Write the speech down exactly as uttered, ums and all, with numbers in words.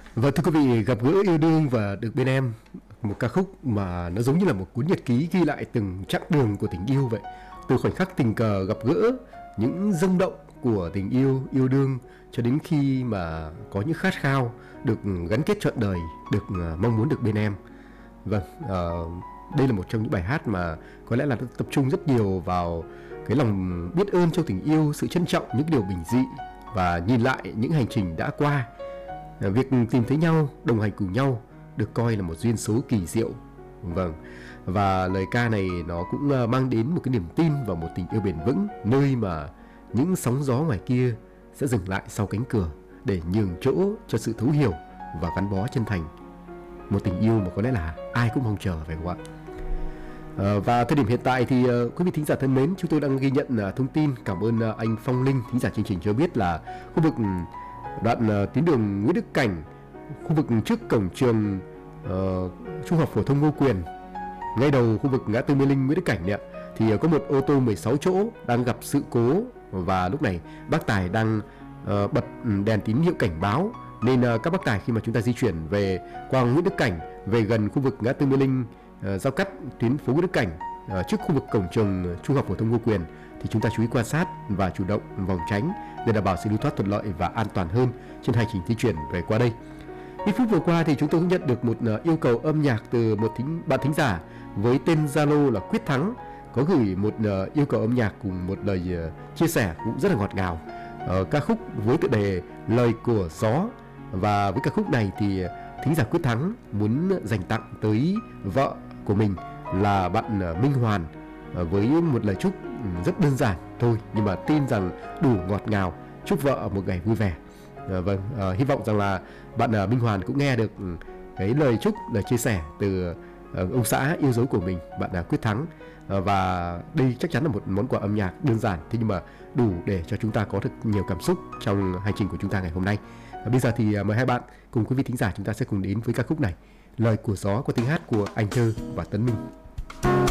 Vâng, thưa quý vị, gặp gỡ yêu đương và được bên em, một ca khúc mà nó giống như là một cuốn nhật ký ghi lại từng chặng đường của tình yêu vậy. Từ khoảnh khắc tình cờ gặp gỡ, những dâng động của tình yêu, yêu đương cho đến khi mà có những khát khao được gắn kết trọn đời, được à, mong muốn được bên em. Vâng, ờ, đây là một trong những bài hát mà có lẽ là nó tập trung rất nhiều vào cái lòng biết ơn trong tình yêu, sự trân trọng những điều bình dị và nhìn lại những hành trình đã qua. À, Việc tìm thấy nhau, đồng hành cùng nhau được coi là một duyên số kỳ diệu. Vâng, và lời ca này nó cũng à, mang đến một cái niềm tin vào một tình yêu bền vững, nơi mà những sóng gió ngoài kia sẽ dừng lại sau cánh cửa để nhường chỗ cho sự thấu hiểu và gắn bó chân thành. Một tình yêu mà có lẽ là ai cũng mong chờ, phải không ạ? Ờ, và thời điểm hiện tại thì ờ, quý vị thính giả thân mến, chúng tôi đang ghi nhận ờ, thông tin. Cảm ơn ờ, anh Phong Linh, thính giả chương trình cho biết là khu vực ừm, đoạn ờ, tuyến đường Nguyễn Đức Cảnh, khu vực trước cổng trường ờ, trung học phổ thông Ngô Quyền, ngay đầu khu vực ngã tư Mê Linh Nguyễn Đức Cảnh này ạ, thì ờ, có một ô tô mười sáu chỗ đang gặp sự cố, và lúc này bác tài đang ờ, bật ừm, đèn tín hiệu cảnh báo, nên ờ, các bác tài khi mà chúng ta di chuyển về qua Nguyễn Đức Cảnh, về gần khu vực ngã tư Mê Linh, ờ, giao cắt tuyến phố Nguyễn Đức Cảnh, ờ, trước khu vực cổng trường trung học phổ thông Ngô Quyền, thì chúng ta chú ý quan sát và chủ động vòng tránh để đảm bảo sự lưu thoát thuận lợi và an toàn hơn trên hành trình di chuyển về qua đây. Ít phút vừa qua thì chúng tôi cũng nhận được một ờ, yêu cầu âm nhạc từ một thính, bạn thính giả với tên Zalo là Quyết Thắng, có gửi một ờ, yêu cầu âm nhạc cùng một lời ờ, chia sẻ cũng rất là ngọt ngào. Ờ, ca khúc với tựa đề Lời của Gió. Và với ca khúc này thì thính giả Quyết Thắng muốn dành tặng tới vợ của mình là bạn ờ, Minh Hoàn, ờ, với một lời chúc ừ, rất đơn giản thôi, nhưng mà tin rằng đủ ngọt ngào, chúc vợ một ngày vui vẻ. À, vâng, à, hy vọng rằng là bạn à, Minh Hoàn cũng nghe được ừ, cái lời chúc, lời chia sẻ từ à, ông xã yêu dấu của mình, bạn à, Quyết Thắng. À, và đây chắc chắn là một món quà âm nhạc đơn giản, thế nhưng mà đủ để cho chúng ta có được nhiều cảm xúc trong hành trình của chúng ta ngày hôm nay. À, bây giờ thì à, mời hai bạn cùng quý vị thính giả chúng ta sẽ cùng đến với ca khúc này, Lời của Gió, có tiếng hát của Anh Thơ và Tấn Minh.